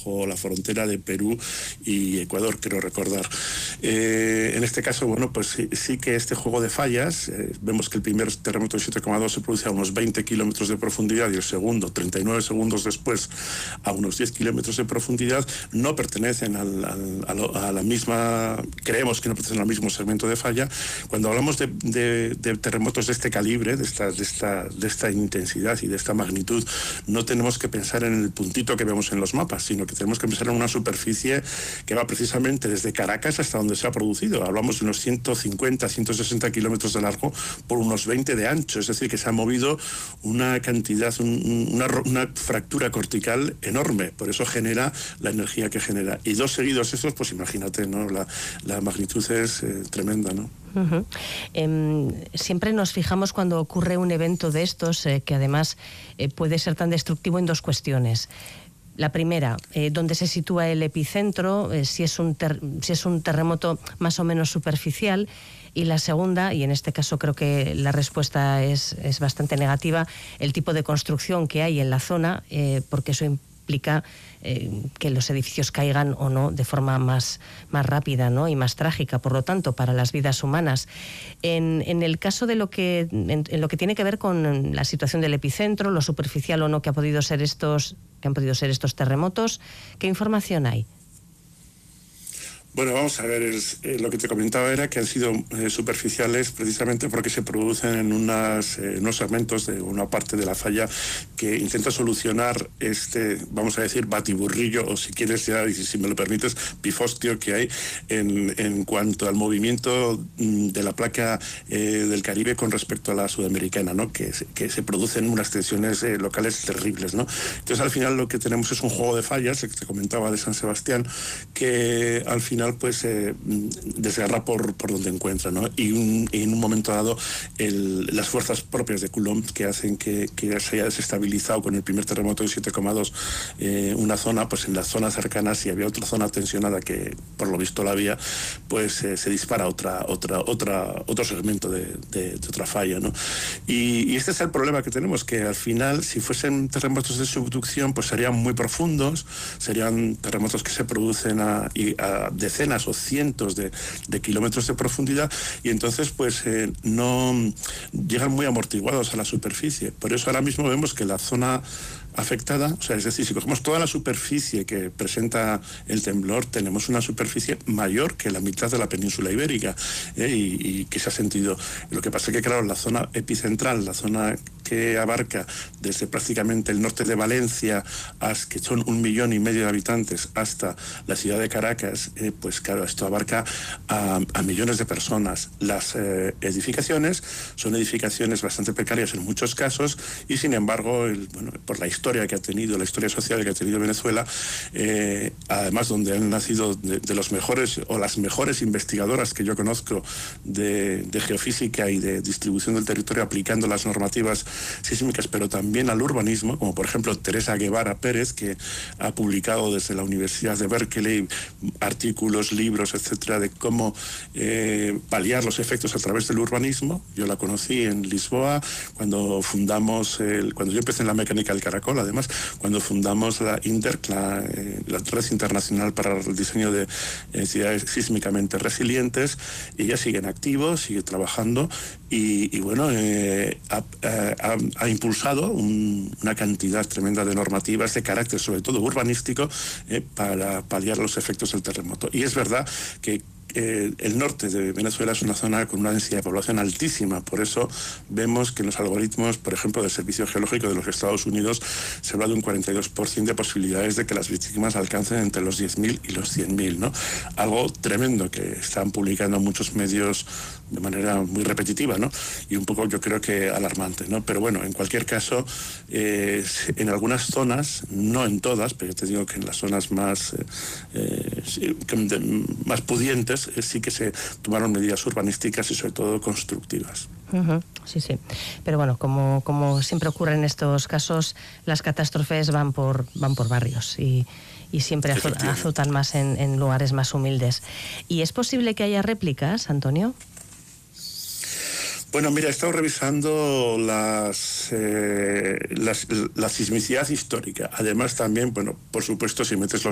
bajo la frontera de Perú y Ecuador, quiero recordar. En este caso, bueno, pues sí que este juego de fallas, vemos que el primer terremoto de 7,2 se produce a unos 20 kilómetros de profundidad y el segundo, 39 segundos después, a unos 10 kilómetros de profundidad, no pertenecen a la misma, creemos que no pertenecen al mismo segmento de falla. Cuando hablamos de terremotos de este calibre, de esta intensidad y de esta magnitud, no tenemos que pensar en el puntito que vemos en los mapas, sino que tenemos que pensar en una superficie que va precisamente desde Caracas hasta donde se ha producido. Hablamos de unos 150, 160 kilómetros de largo por unos 20 de ancho, es decir, que se ha movido una cantidad, una fractura cortical enorme, por eso genera la energía que genera. Y dos seguidos esos, pues imagínate, ¿no? La magnitud es tremenda, ¿no? Siempre nos fijamos cuando ocurre un evento de estos, que además puede ser tan destructivo, en dos cuestiones. La primera, dónde se sitúa el epicentro, si es un terremoto más o menos superficial. Y la segunda, y en este caso creo que la respuesta es bastante negativa, el tipo de construcción que hay en la zona, porque eso implica que los edificios caigan o no de forma más rápida, ¿no? Y más trágica, por lo tanto, para las vidas humanas. En el caso de en lo que tiene que ver con la situación del epicentro, lo superficial o no que han podido ser estos terremotos, ¿qué información hay? Bueno, vamos a ver, lo que te comentaba era que han sido superficiales precisamente porque se producen en unos segmentos de una parte de la falla que intenta solucionar vamos a decir, batiburrillo, o si quieres ya, y si me lo permites, pifostio que hay en cuanto al movimiento de la placa del Caribe con respecto a la sudamericana, ¿no? Que se producen unas tensiones locales terribles, ¿no? Entonces, al final lo que tenemos es un juego de fallas, que te comentaba de San Sebastián, que al final pues desgarra por donde encuentra, ¿no? Y en un momento dado las fuerzas propias de Coulomb que hacen que se haya desestabilizado con el primer terremoto de 7,2 una zona, pues en la zona cercana, si había otra zona tensionada que por lo visto la había, pues se dispara otro segmento de otra falla, ¿no? Y este es el problema que tenemos, que al final, si fuesen terremotos de subducción, pues serían muy profundos, serían terremotos que se producen a decenas o cientos de kilómetros de profundidad, y entonces pues no llegan muy amortiguados a la superficie. Por eso ahora mismo vemos que la zona afectada, o sea, es decir, si cogemos toda la superficie que presenta el temblor, tenemos una superficie mayor que la mitad de la península ibérica, y que se ha sentido. Lo que pasa es que, claro, la zona epicentral, la zona que abarca desde prácticamente el norte de Valencia, que son 1,5 millones de habitantes, hasta la ciudad de Caracas, pues claro, esto abarca a millones de personas. Las edificaciones son edificaciones bastante precarias en muchos casos, y sin embargo, por la historia que ha tenido, la historia social que ha tenido Venezuela, además donde han nacido de los mejores o las mejores investigadoras que yo conozco de geofísica y de distribución del territorio, aplicando las normativas sísmicas, pero también al urbanismo, como por ejemplo Teresa Guevara Pérez, que ha publicado desde la Universidad de Berkeley artículos, libros, etcétera, de cómo paliar los efectos a través del urbanismo. Yo la conocí en Lisboa cuando cuando yo empecé en la mecánica del caracol, además, cuando fundamos la INDERC, la Red Internacional para el Diseño de Ciudades Sísmicamente Resilientes. Ella sigue en activo, sigue trabajando, y bueno, ha impulsado una cantidad tremenda de normativas de carácter, sobre todo urbanístico, para paliar los efectos del terremoto. Y es verdad que el norte de Venezuela es una zona con una densidad de población altísima, por eso vemos que en los algoritmos, por ejemplo, del Servicio Geológico de los Estados Unidos, se habla de un 42% de posibilidades de que las víctimas alcancen entre los 10.000 y los 100.000, ¿no? Algo tremendo que están publicando muchos medios de manera muy repetitiva, ¿no? Y un poco, yo creo que alarmante, ¿no? Pero bueno, en cualquier caso, en algunas zonas, no en todas, pero yo te digo que en las zonas más pudientes, sí que se tomaron medidas urbanísticas y sobre todo constructivas. Sí, sí. Pero bueno, como siempre ocurre en estos casos, las catástrofes van por barrios y siempre azotan más en lugares más humildes. ¿Y es posible que haya réplicas, Antonio? Bueno, mira, he estado revisando la sismicidad histórica. Además también, bueno, por supuesto, si metes los